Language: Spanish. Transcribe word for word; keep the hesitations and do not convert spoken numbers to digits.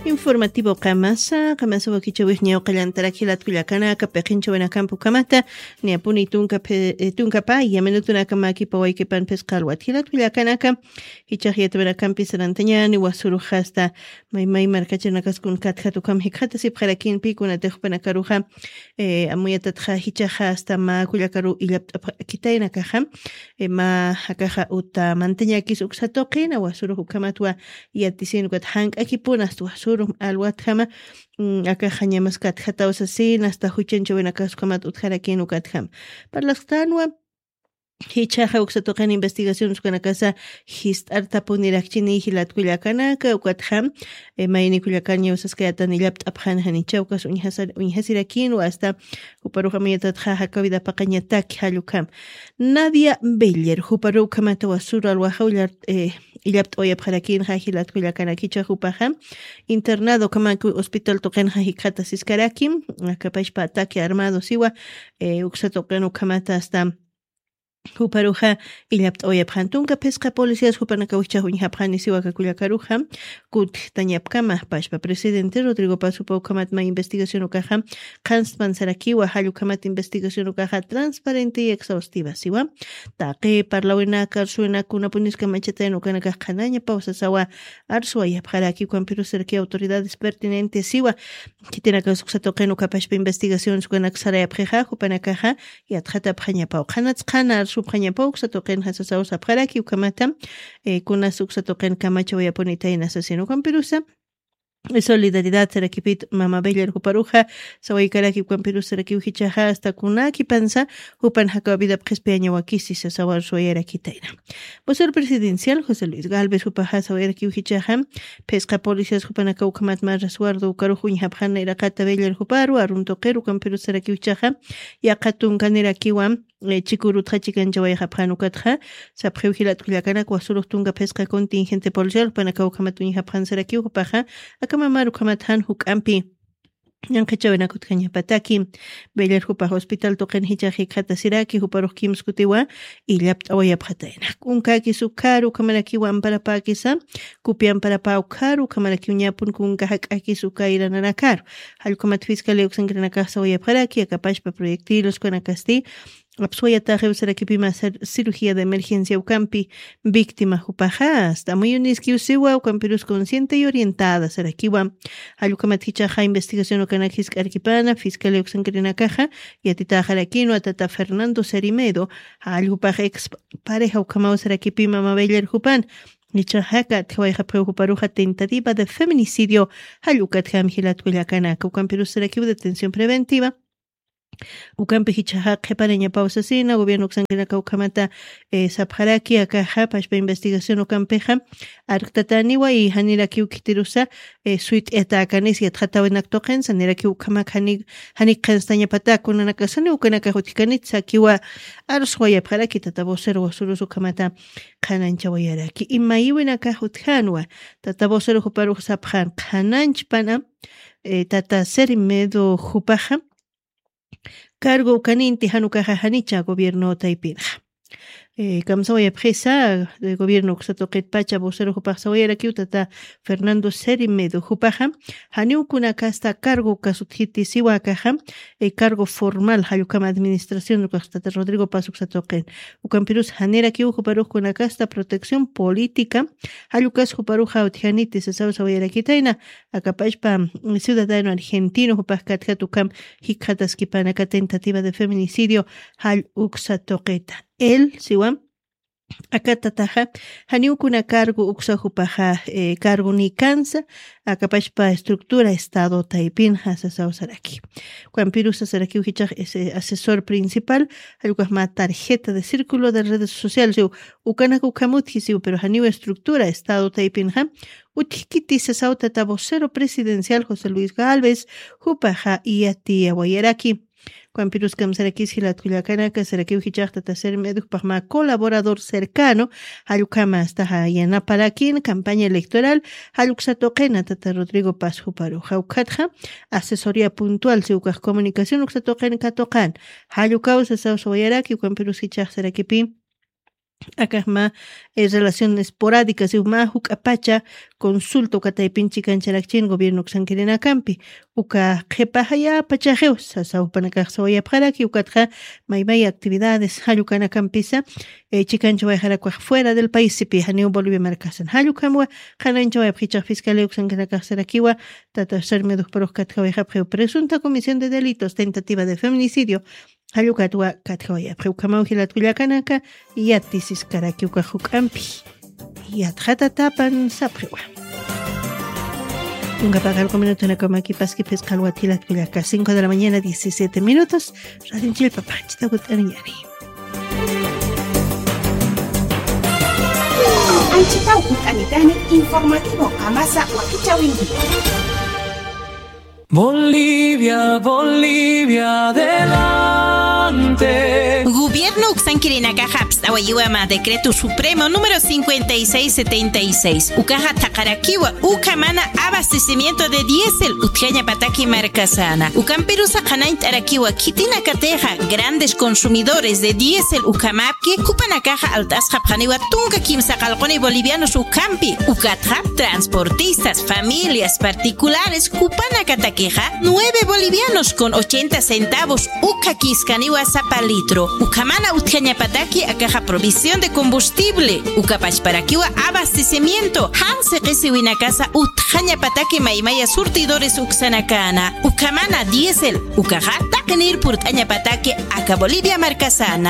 Informativo Kamasa, Kamasa Wakichawis Neokalantaraki Latvilakanaka, Pekinchawana Campo Kamata, Neapuni Tunka Tunkapa, Yamanutuna Kamaki Pawaikipan Pescalwati Latvilakanaka, Hichahiatavana Campi Sarantanyani, Wasuru Hasta, Mai Mai Marcachanakas kun Kathatukam Hikata Siparakin Pikuna Tehpanakaruja, Amuyatatja Hichaja hasta Ma Kulakaru Ilap Kitaina Kaham, Ma Hakaja Uta Manteñakis Uxatokina, Wasuru Hukamatwa, Yatisin with Hank Akipunas to Surum Alwathama, Akahañamas Kathatos Asin, hasta Huchencho en Akaskamat Utharakin Ukatham. Parlastanwa. Hichaja uxatocan investigaciones con la casa hist arta punirakchini hilat kuyakanaka ukatham mayni kuyakanya usaskayatan ilapt aphan hanichaukas unhasar unhasirakin o hasta uparuhamiyata tjaja kabida paqañatak halukam Nadia Beller huparukamata wasura alwahaular ilapt oyapjarakin hajilat kuyakanakicha hupaham internado kamaku hospital toqen hajikata siskarakim akapashpa ataque armado siwa uxatocan ukamata hasta Huparuja ilapt oyapjantunka pesca policías hupanakawicha huñhapjani siwakakulakaruja kut tañapkama pashpa presidente Rodrigo Pasupa ukamatma investigación ukaja Kansman Sarakiwa halukamat investigación ukaja transparente y exhaustiva siwa taqe parlawina karsuena kuna puniska macheten ukanaka kanaña pausa sawa arsua yapjaraki cuampiru cerque autoridades pertinentes siwa kitenaka suksatoqen ukapashpa investigación sukanak sarayapjeja hupanakaja yatjata pjaña pau qanatzqana subhañapau xatoqen hasasaus apjaraki ukamata kuna suksatoqen kamacha voyaponita en asesino camperusa solidaridad serakipit mama beller huparuja sawaikaraki camperusa seraki uhichaja hasta kunaki panza hupan hakabida prespeña wakisi sawar soyera kitaina vocero presidencial José Luis Gálvez hupaja sawairaki uhichaja pesca policías hupanaka ukamat más resguardo ukaruju inhapjana irakata beller huparu aruntoqeru camperusa seraki uhichaja yaqatun kanirakiwan Chikuru Trachikan Jawai Japranukatja, Sapreuhilat Kulakana, Quasurtunga Pesca contingente policial, Panacau Kamatun Japran Serakiu Paja, Akamamaru Kamatan Hukampi. Yankachavena Kutkaña Pataki, Beller Hupa Hospital Token Hichaji Katasiraki, Huparukim Skutiwa, y Lapt Oyapatena. Unkaki Sukaru, Kamarakiwan para Pakisa, Kupian para Paukaru, Kamarakiunyapun Kunkahak Akisukaira Nanakar, Halcomat Fiscal Euxangrenacasa Oyaparaki, Akapashpa Proyectilos Conacasti. Absuayata Reusarakipi hacer cirugía de emergencia Ucampi, víctima Hupaja, hasta muy uniski usiwa, Ucampirus consciente y orientada, Sarakiwa, Alukamatichaja, investigación Ucanakis Arquipana, fiscal Euxangrina Caja, y Atita Jaraquino, Atata Fernando Serimedo, Alupaja ex pareja Ucamao Sarakipi, Mama Beller Jupan. Nichahaka, Tawaiha Preocuparuja, tentativa de feminicidio, Halukat Hamhilat Wilakana, Ucampirus Sarakiu, detención preventiva. Ukampi hichaja kepareña pausa sina gobierno xangrina kaukamata eh, sabharaki akaja pashpa investigación ukampeja arktataniwa y haniraki ukitirusa eh, suit eta akanis yatjatawenak toqen saniraki ukamak hanik hanik kanstaña patakuna nakasani ukanaka hutikanit sakiwa arswaya pharaki tatabosero wasurus ukamata kananchawayaraki imaiwina kahutjanwa tatabosero huparu sabhan kananchpana eh, tata serimedo hupaja Cargo caninti hanukaja hanicha gobierno taipinja. Eh, Kamsawaya presa del gobierno Xatoquet Pacha vocero Jupasawaya Kiutata Fernando Serimedo Jupaja, Haniukuna casta cargo Casutjiti Siwakaja, el cargo formal Hayukama Administración de Rodrigo Paso Xatoquen, Ucampirus Hanera Kiu Juparu con casta protección política, Hayukas Juparuja Otjanitis Sawaya Kitaina, Acapashpa ciudadano argentino Jupascatkatucam Hikataskipanaka tentativa de feminicidio Hal Uxatoqueta. Él, siwam, akatataja, haniukuna cargo uxajupaja, eh, cargo ni cansa, acapashpa estructura estado taipin, asesor saraki. Cuampirusa saraki uhichaj es asesor principal, alguna tarjeta de círculo de redes sociales, ukanaku ukamutjisiu, pero haniu estructura estado taipin, Utkiti sesauta vocero presidencial José Luis Gálvez, Jupaja y Ati Aguayaraki. Cuampirus Kamsarakis Hilatulacana, Kasaraki Hichata Taser Meduk Pagma, colaborador cercano, Halukama hasta Hayanaparakin, campaña electoral, Haluxatokena Tata Rodrigo Paz Juparu, Haukatja, asesoría puntual, Siukas comunicación, Uxatoken Katokan, Halukaus Saus Wayaraki, Cuampirus Hichach Sarakipi. Acá es relación esporádica, si uma hukapacha consulta ukatay pinchi kancharachin gobierno xanquirina campi uka qhepahaya pachajeu sasaupanakaq sawayapjaraki ukatqa maymay actividades halukana campisa eh, chicancho wayjarakuaj fuera del país sipi haneu Bolivia marcasan halukamwa qanancho wayapjichaq fiscalía xanquinakaq sarakiwa tata sermeduk poroj katjawayjapjeu presunta comisión de delitos tentativa de feminicidio Hayukatwa katjawaya preukamau hilatkullakanaka yatisis karakiuka hukampi yatjata tapan saprewa un pagar con minuto en la aquí pasqui pescalwa hilatkullaka cinco de la mañana diecisiete minutos Radio Chilpa Panchita Gutaniani Anchita Gutanitani informativo Amasa Wakichawingi Bolivia, Bolivia, adelante. Gobierno Uxanquirinaca Haps, Awayuama, Decreto Supremo número cincuenta y seis setenta y seis. Ucaja Takarakiwa, Ucamana, abastecimiento de diésel, Utjaña Pataki Marcasana. Ucamperusa Hanaint Arakiwa, Kitina Cateja, grandes consumidores de diésel, Ucamapki, Cupanakaja Altas Japaniwa, Tunga Kimsa Calcone bolivianos Ucampi, Ucatja, transportistas, familias particulares, Cupanacataki. nueve bolivianos con ochenta centavos uka kiskaniwa zapa litro. Ukamana utjañapataki akaja provisión de combustible. Ukapachparakiwa abastecimiento. Hanse kesiwinakasa utjañapataki maimaya surtidores uksanakana. Ukamana diésel. Ukaja takenir purtañapataki aka Bolivia marcasana.